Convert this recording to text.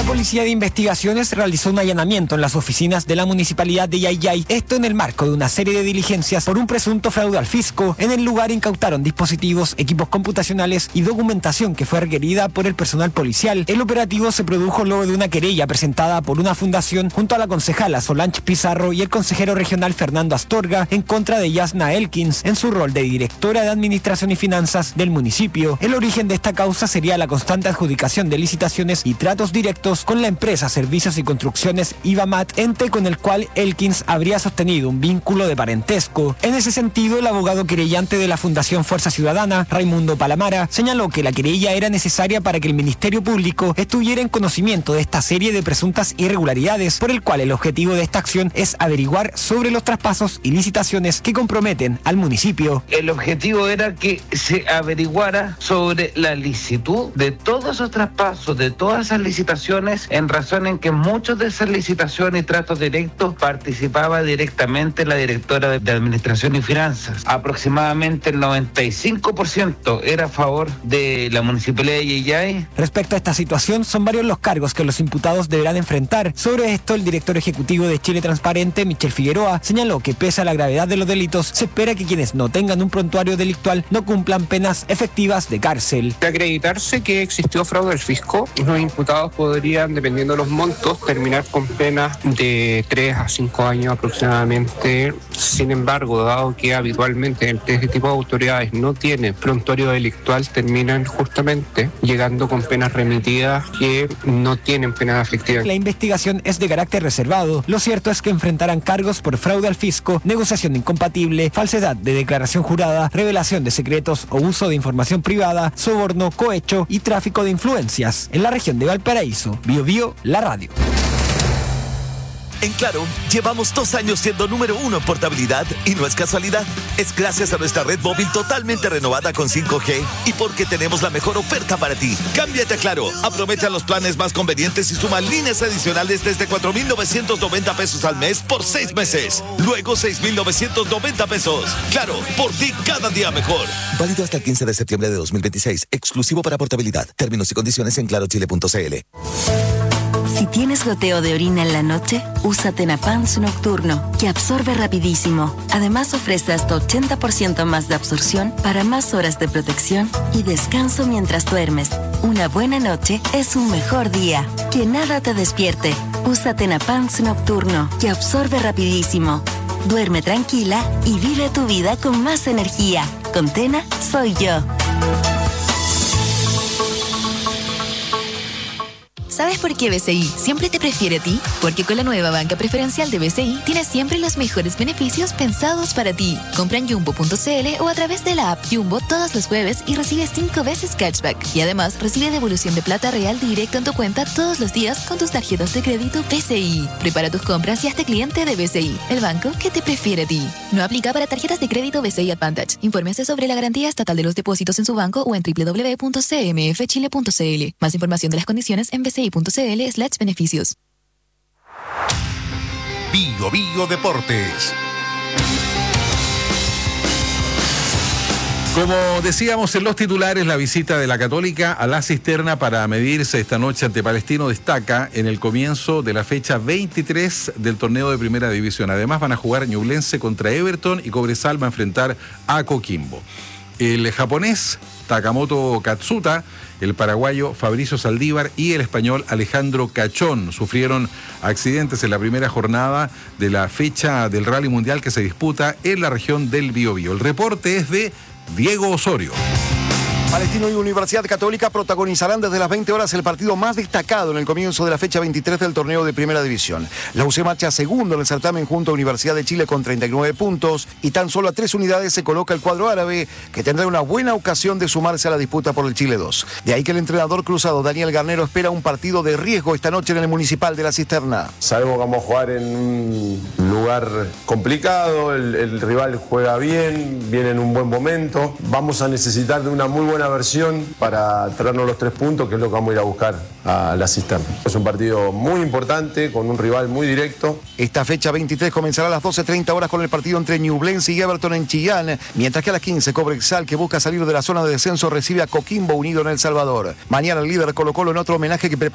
Policía de Investigaciones realizó un allanamiento en las oficinas de la municipalidad de Yayay, esto en el marco de una serie de diligencias por un presunto fraude al fisco. En el lugar incautaron dispositivos, equipos computacionales y documentación que fue requerida por el personal policial. El operativo se produjo luego de una querella presentada por una fundación junto a la concejala Solange Pizarro y el consejero regional Fernando Astorga en contra de Yasna Elkins en su rol de directora de Administración y Finanzas del municipio. El origen de esta causa sería la constante adjudicación de licitaciones y tratos directos con la empresa Servicios y Construcciones IBAMAT, ente con el cual Elkins habría sostenido un vínculo de parentesco. En ese sentido, el abogado querellante de la Fundación Fuerza Ciudadana, Raimundo Palamara, señaló que la querella era necesaria para que el Ministerio Público estuviera en conocimiento de esta serie de presuntas irregularidades, por el cual el objetivo de esta acción es averiguar sobre los traspasos y licitaciones que comprometen al municipio. El objetivo era que se averiguara sobre la licitud de todos esos traspasos, de todas esas licitaciones, en razón en que muchos de esas licitaciones y tratos directos participaba directamente la directora de Administración y Finanzas. Aproximadamente el 95% era a favor de la municipalidad de Yayay. Respecto a esta situación, son varios los cargos que los imputados deberán enfrentar. Sobre esto, el director ejecutivo de Chile Transparente, Michel Figueroa, señaló que pese a la gravedad de los delitos, se espera que quienes no tengan un prontuario delictual no cumplan penas efectivas de cárcel. De acreditarse que existió fraude al fisco, los imputados podrían, dependiendo de los montos, terminar con penas de 3 a 5 años aproximadamente. Sin embargo, dado que habitualmente este tipo de autoridades no tienen prontuario delictual, terminan justamente llegando con penas remitidas que no tienen pena efectiva. La investigación es de carácter reservado. Lo cierto es que enfrentarán cargos por fraude al fisco, negociación incompatible, falsedad de declaración jurada, revelación de secretos o uso de información privada, soborno, cohecho y tráfico de influencias. En la región de Valparaíso, Biobío, la radio. En Claro, llevamos 2 años siendo número 1 en portabilidad y no es casualidad. Es gracias a nuestra red móvil totalmente renovada con 5G y porque tenemos la mejor oferta para ti. Cámbiate a Claro, aprovecha los planes más convenientes y suma líneas adicionales desde 4,990 pesos al mes por 6 meses. Luego 6,990 pesos. Claro, por ti cada día mejor. Válido hasta el 15 de septiembre de 2026. Exclusivo para portabilidad. Términos y condiciones en clarochile.cl. Si tienes goteo de orina en la noche, usa Tenapans Nocturno, que absorbe rapidísimo. Además ofrece hasta 80% más de absorción para más horas de protección y descanso mientras duermes. Una buena noche es un mejor día. Que nada te despierte. Usa Tenapans Nocturno, que absorbe rapidísimo. Duerme tranquila y vive tu vida con más energía. Con Tena, soy yo. ¿Sabes por qué BCI siempre te prefiere a ti? Porque con la nueva banca preferencial de BCI tienes siempre los mejores beneficios pensados para ti. Compra en Jumbo.cl o a través de la app Jumbo todos los jueves y recibe 5 veces cashback. Y además recibe devolución de plata real directo en tu cuenta todos los días con tus tarjetas de crédito BCI. Prepara tus compras y hazte cliente de BCI, el banco que te prefiere a ti. No aplica para tarjetas de crédito BCI Advantage. Infórmese sobre la garantía estatal de los depósitos en su banco o en www.cmfchile.cl. Más información de las condiciones en BCI.cl/beneficios. Bio Deportes. Como decíamos en los titulares, la visita de la Católica a la Cisterna para medirse esta noche ante Palestino destaca en el comienzo de la fecha 23 del torneo de Primera División. Además van a jugar Ñublense contra Everton y Cobresal va a enfrentar a Coquimbo. El japonés Takamoto Katsuta, el paraguayo Fabricio Saldívar y el español Alejandro Cachón sufrieron accidentes en la primera jornada de la fecha del Rally Mundial que se disputa en la región del Biobío. El reporte es de Diego Osorio. Palestino y Universidad Católica protagonizarán desde las 20 horas el partido más destacado en el comienzo de la fecha 23 del torneo de Primera División. La UC marcha segundo en el certamen junto a Universidad de Chile con 39 puntos y tan solo a 3 unidades se coloca el cuadro árabe, que tendrá una buena ocasión de sumarse a la disputa por el Chile 2. De ahí que el entrenador cruzado Daniel Garnero espera un partido de riesgo esta noche en el Municipal de la Cisterna. Sabemos que vamos a jugar en un lugar complicado, el rival juega bien, viene en un buen momento. Vamos a necesitar de una muy buena versión para traernos los 3 puntos, que es lo que vamos a ir a buscar a la Cisterna. Es un partido muy importante, con un rival muy directo. Esta fecha 23 comenzará a las 12:30 horas con el partido entre Ñublense y Everton en Chillán, mientras que a las 15 Cobresal, que busca salir de la zona de descenso, recibe a Coquimbo Unido en El Salvador. Mañana el líder Colo-Colo en otro homenaje que prepara